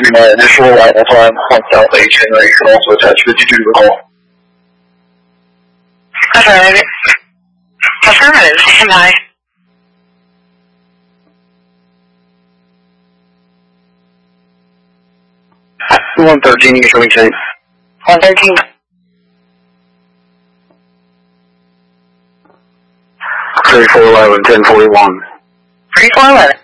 me my initial arrival time on South H, and you can also attach 52 to the call. Affirmative. Affirmative. Stand by. 113, you can show me change. 113. 3411, 1041. 3411.